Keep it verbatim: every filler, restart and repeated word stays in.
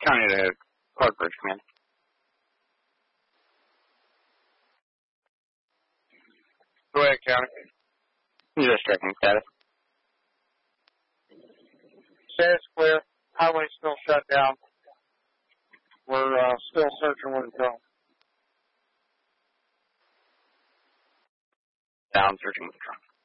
County to Clark Bridge, command. Go ahead, County. Just checking status. Status clear. Highway still shut down. We're uh, still searching where to go. Down, searching the trunk.